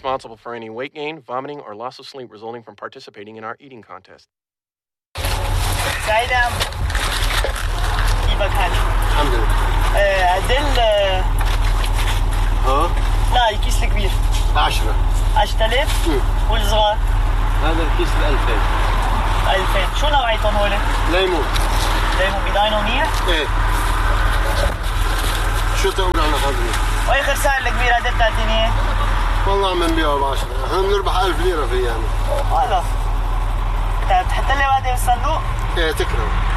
responsible for any weight gain, vomiting, or loss of sleep resulting from participating in our eating contest. سعيد يا عم، كيفك حالك؟ الحمد لله. عدل ها؟ لا الكيس الكبير 10. 10000 والصغار؟ هذا الكيس ب 2000. 2000. شو نوعيتهم هول؟ ليمون. ليمون بيضاينوا منيح؟ ايه. شو تقول عن هذا؟ واخر سعر الكبير عدل تعطيني اياه؟ والله عم نبيعه ب 10، احنا بنربح 1000 ليرة فيه يعني. والله. بتحط لي وحدة بالصندوق؟ ايه تكرم.